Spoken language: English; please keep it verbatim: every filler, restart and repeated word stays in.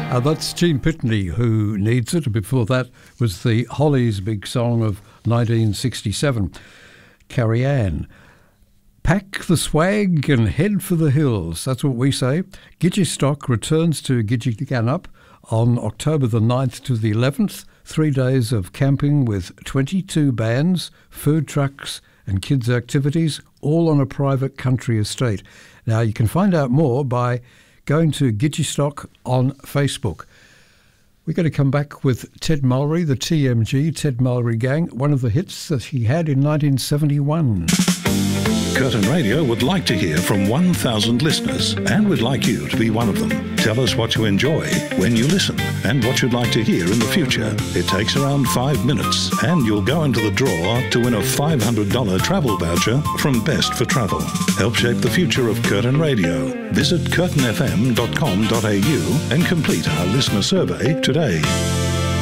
Uh, that's Gene Pitney who needs it. Before that was the Hollies' big song of nineteen sixty-seven, Carrie Ann. Pack the swag and head for the hills. That's what we say. Gidgestock returns to Gidgegannup on October the ninth to the eleventh. Three days of camping with twenty-two bands, food trucks and kids' activities, all on a private country estate. Now, you can find out more by going to Gidgestock on Facebook. We're going to come back with Ted Mulry, the T M G, Ted Mulry Gang, one of the hits that he had in nineteen seventy-one. Curtin Radio would like to hear from one thousand listeners, and we'd like you to be one of them. Tell us what you enjoy when you listen and what you'd like to hear in the future. It takes around five minutes, and you'll go into the draw to win a five hundred dollars travel voucher from Best for Travel. Help shape the future of Curtin Radio. Visit curtin f m dot com dot a u and complete our listener survey today.